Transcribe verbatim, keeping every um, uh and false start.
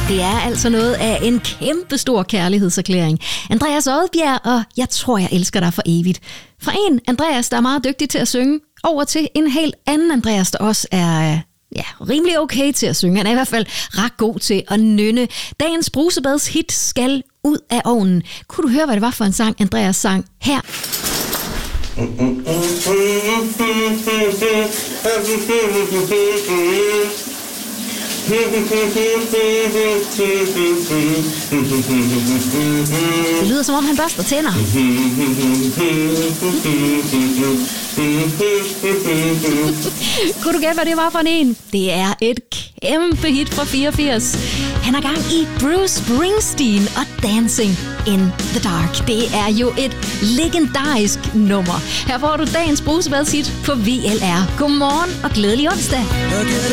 Det er altså noget af en kæmpe stor kærlighedserklæring. Andreas Odbjerg og Jeg tror, jeg elsker dig for evigt. Fra en Andreas, der er meget dygtig til at synge, over til en helt anden Andreas, der også er ja, rimelig okay til at synge. Han er i hvert fald ret god til at nynne. Dagens Brusebads hit skal ud af ovnen. Kunne du høre, hvad det var for en sang, Andreas sang her? Det lyder som om han børster tænder. Kunne du gætte, hvad det var for en? Det er et kæmpe hit fra fireogfirs. Han har gang i Bruce Springsteen og Dancing in the Dark. Det er jo et legendarisk nummer. Her får du dagens Brusebads hit på V L R. Godmorgen og glædelig onsdag.